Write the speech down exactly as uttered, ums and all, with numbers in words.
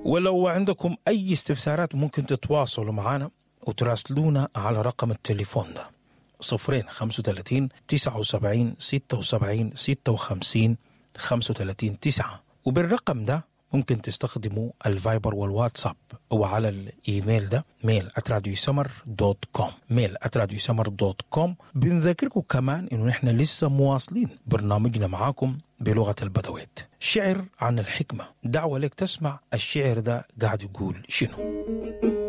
ولو عندكم أي استفسارات ممكن تتواصلوا معنا وتراسلونا على رقم التليفون ده صفرين خمسة وثلاثين تسعة وسبعين ستة وسبعين ستة وخمسين خمسة وثلاثين تسعة. وبالرقم ده ممكن تستخدموا الفايبر والواتساب، وعلى الإيميل ده ميل at راديو سمر دوت كوم ميل at راديو سمر دوت كوم. بنذكركم كمان إنه نحن لسه مواصلين برنامجنا معاكم بلغة البدويت، شعر عن الحكمة. دعوة لك تسمع الشعر ده قاعد يقول شنو.